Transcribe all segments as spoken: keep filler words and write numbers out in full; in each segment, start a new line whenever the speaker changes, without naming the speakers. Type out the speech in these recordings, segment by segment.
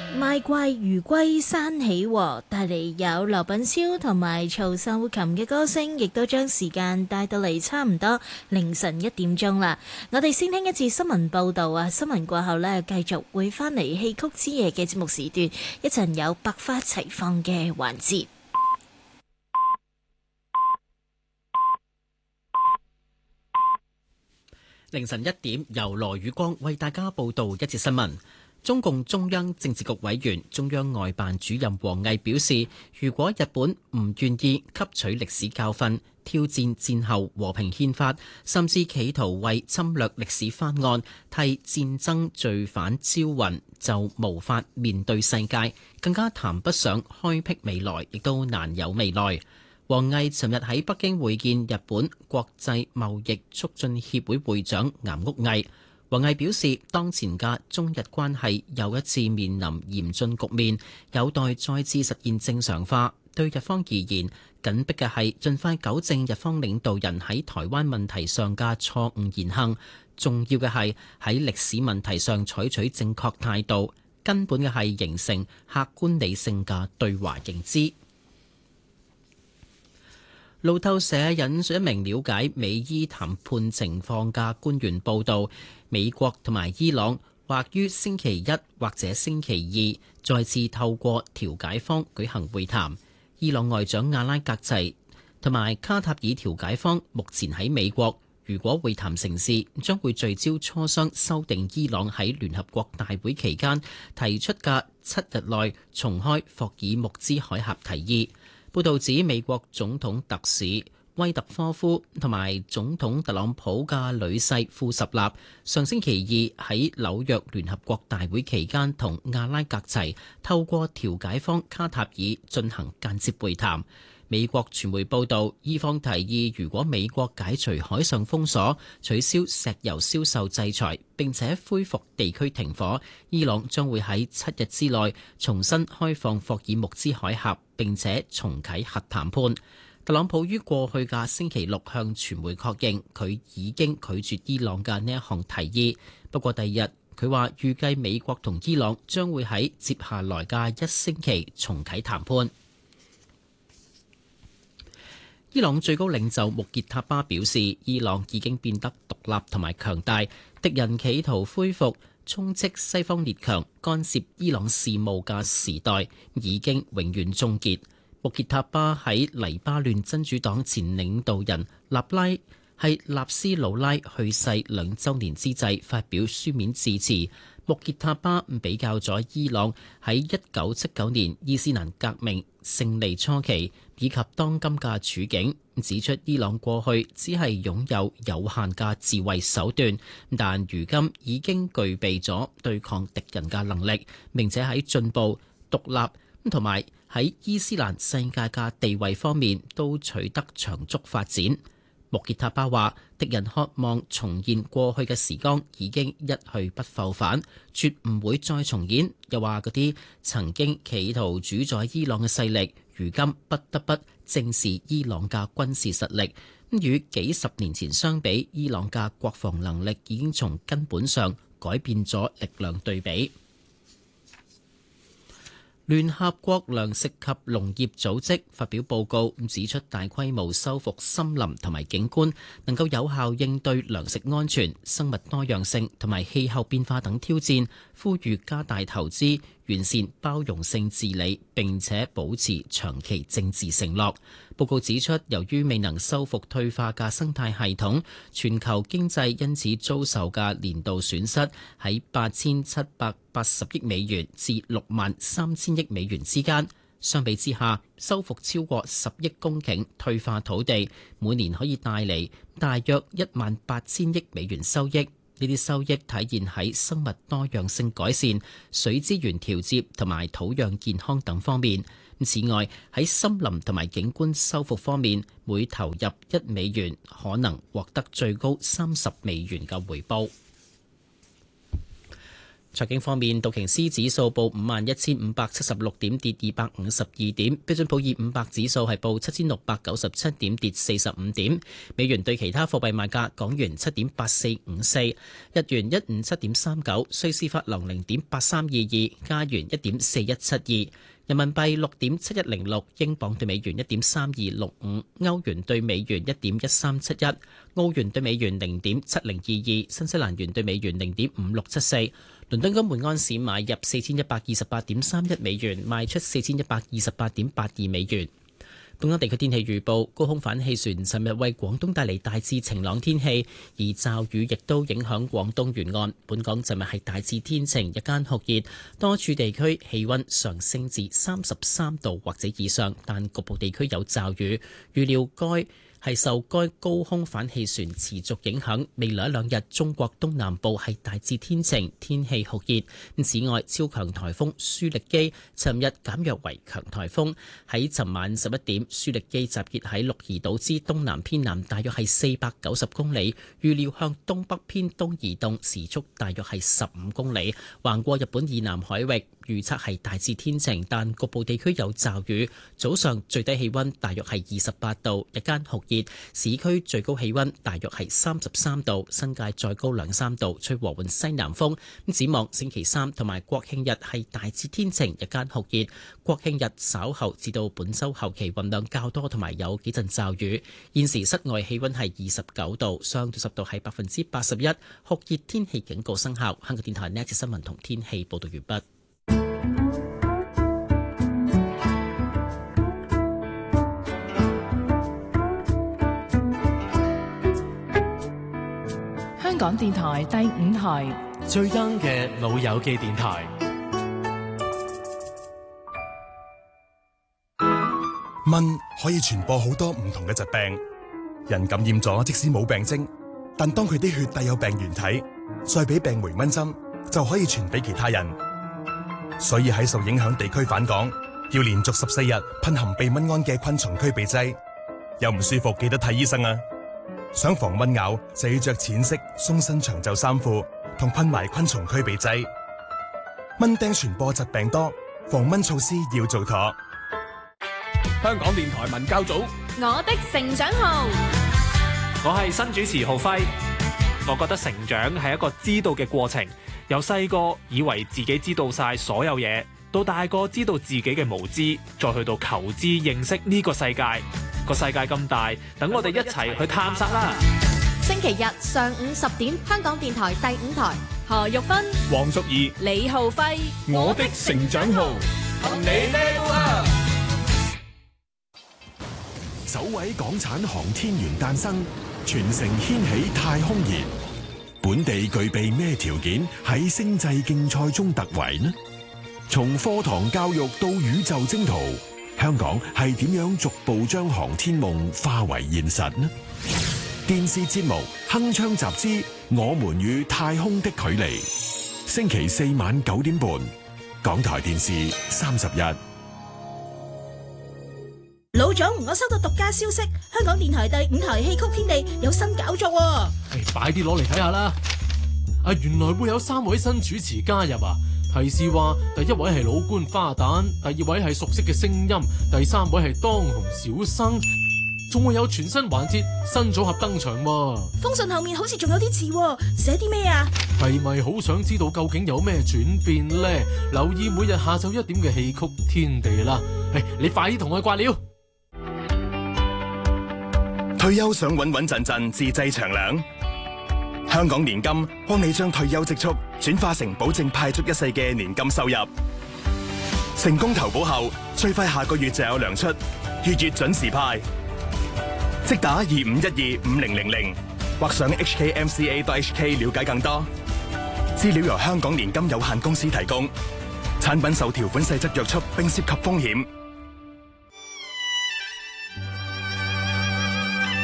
賣怪如歸山起喎，帶嚟有羅品超同埋曹秀琴嘅歌聲，亦都將時間帶到嚟差唔多凌晨一點鐘啦。我哋先聽一次新聞報導啊，新聞過後呢，繼續會返嚟戲曲之夜嘅節目時段，一陣有百花齊放嘅環節。
凌晨一點，由羅宇光為大家報道一節新聞。中共中央政治局委員、中央外辦主任王毅表示，如果日本唔願意吸取歷史教訓，挑戰戰後和平憲法，甚至企圖為侵略歷史翻案，替戰爭罪犯招魂，就無法面對世界，更加談不上開闢未來，亦都難有未來。王毅尋日喺北京會見日本國際貿易促進協會會長岩屋毅。王毅表示，當前嘅中日關係又一次面臨嚴峻局面，有待再次實現正常化。對日方而言，緊迫嘅係盡快糾正日方領導人喺台灣問題上嘅錯誤言行，重要嘅係喺歷史問題上採取正確態度，根本嘅係形成客觀理性嘅對華認知。路透社引述一名了解美伊談判情況嘅官員報道，美國同埋伊朗或於星期一或者星期二再次透過調解方舉行會談。伊朗外長阿拉格齊同埋卡塔爾調解方目前喺美國，如果會談成事，將會聚焦磋商修訂伊朗喺聯合國大會期間提出嘅七日內重開霍爾木茲海峽提議。報導指，美國總統特使威特科夫同埋總統特朗普嘅女婿庫什納上星期二喺紐約聯合國大會期間同阿拉格齊透過調解方卡塔爾進行間接會談。美國傳媒報導，伊方提議如果美國解除海上封鎖、取消石油銷售制裁並且恢復地區停火，伊朗將會喺七日之內重新開放霍爾木茲海峽並且重啟核談判。特朗普於過去嘅星期六向傳媒確認，佢已經拒絕伊朗嘅呢一項提議。不過第二日，佢話預計美國同伊朗將會喺接下來嘅一星期重啟談判。伊朗最高領袖穆傑塔巴表示，伊朗已經變得獨立同埋強大，敵人企圖恢復充斥西方列強干涉伊朗事務嘅時代已經永遠終結。穆傑塔巴喺黎巴嫩真主黨前領導人納拉係納斯魯拉去世兩週年之際發表書面致辭。穆傑塔巴比較咗伊朗喺一九七九年伊斯蘭革命勝利初期以及當今嘅處境，指出伊朗過去只係擁有有限嘅自衛手段，但如今已經具備咗對抗敵人嘅能力，並且喺進步、獨立同埋喺伊斯蘭世界嘅地位方面都取得長足發展。穆傑塔巴話：敵人渴望重現過去嘅時光已經一去不復返，絕唔會再重演。又話嗰啲曾經企圖主宰伊朗嘅勢力，如今不得不正視伊朗嘅軍事實力。與幾十年前相比，伊朗嘅國防能力已經從根本上改變咗力量對比。聯合國糧食及農業組織發表報告，指出大規模修復森林同埋景觀能夠有效應對糧食安全、生物多樣性同埋氣候變化等挑戰，呼籲加大投資、完善包容性治理，並且保持長期政治承諾。報告指出，由於未能修復退化嘅生態系統，全球經濟因此遭受嘅年度損失喺八千七百八十億美元至六萬三千億美元之間。相比之下，修復超過十億公頃退化土地，每年可以帶嚟大約一萬八千億美元收益。呢啲收益體現喺生物多樣性改善、水資源調節同埋土壤健康等方面。此外，喺森林同埋景觀修復方面，每投入一美元可能獲得最高三十美元嘅回報。 財經方面，道瓊斯指數報五萬一千五百七十六點，跌二百五十二點；標準普爾五百指數係報七千六百九十七點，跌四十五點。美元對其他貨幣賣價：港元七點八四五四，日元一五七點三九，瑞士法郎零點八三二二，加元一點四一七二。人民幣六點七一零六，英鎊對美元一點三二六五，歐元對美元一點一三七一，澳元對美元零點七零二二，新西蘭元對美元零點五六七四。倫敦金每安士買入四千一百二十八點三一美元，賣出四千一百二十八點八二美元。本港地區天氣預報，高空反氣旋尋日為廣東帶嚟大致晴朗天氣，而驟雨亦都影響廣東沿岸。本港尋日係大致天晴，日間酷熱，多處地區氣溫上升至三十三度或者以上，但局部地區有驟雨。預料該係受該高空反氣旋持續影響，未來一兩日中國東南部係大致天晴，天氣酷熱。此外，超強颱風舒力基尋日減弱為強颱風，喺尋晚十一點，舒力基集結喺鹿兒島之東南偏南，大約係四百九十公里，預料向東北偏東移動，時速大約係十五公里，橫過日本以南海域。預測係大致天晴，但局部地區有驟雨。早上最低氣溫大約係二十八度，日間酷熱，市區最高氣溫大約係三十三度，新界再高兩三度，吹和緩西南風。咁展望星期三同埋國慶日係大致天晴，日間酷熱。國慶日稍後至到本週後期雲量較多，同埋有幾陣驟雨。現時室外氣溫係二十九度，相對濕度係百分之八十一，酷熱天氣警告生效。香港電台呢一節新聞同天氣報道完畢。
香港電台第五台
最 young 嘅老友記電台。
蚊可以傳播好多唔同嘅疾病，人感染咗即使冇病徵，但當佢啲血帶有病原體，再俾病媒蚊針，就可以傳俾其他人。所以喺受影響地區返港，要連續十四日噴含避蚊胺嘅昆蟲驅避劑。有唔舒服記得睇醫生啊！想防蚊咬就要着淺色鬆身長袖衫褲，同噴埋昆蟲驅避劑。蚊叮傳播疾病多，防蚊措施要做妥。
香港電台文教組，
我的成長號，
我係新主持浩輝。我覺得成長係一個知道嘅過程，由細個以為自己知道晒所有嘢，到大個知道自己嘅無知，再去到求知認識呢個世界。個世界咁大，等我哋一齊去探索啦！
星期日上午十點，香港電台第五台，何玉芬、
黃淑儀、
李浩輝，
我的成長號，同你 level up。
首位港產航天員誕生，全城掀起太空熱。本地具備咩條件喺星際競賽中突圍呢？從課堂教育到宇宙征途，香港係點樣逐步將航天夢化為現實呢？電視節目《鏗鏘集之我們與太空的距離》，星期四晚九點半，港台電視三十一。
老總，我收到獨家消息，香港電台第五台戲曲天地有新搞作喎。
誒，快啲攞嚟睇下啦！啊，原來會有三位新主持加入啊！提示話，第一位係老官花旦，第二位係熟悉嘅聲音，第三位係當紅小生，仲會有全新環節新組合登場喎。
封信後面好似仲有啲字，寫啲咩啊？
係咪好想知道究竟有咩轉變呢？留意每日下晝一點嘅戲曲天地啦！誒，你快啲同我掛料。
退休想穩穩陣陣自製長糧，香港年金幫你將退休積蓄轉化成保證派足一世嘅年金收入。成功投保後，最快下個月就有糧出，月月準時派。即打二五一二五零零零，或上 h k m c a dot h k 了解更多。資料由香港年金有限公司提供，產品受條款細則約束，並涉及風險。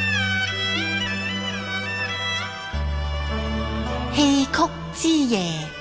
戲曲之夜。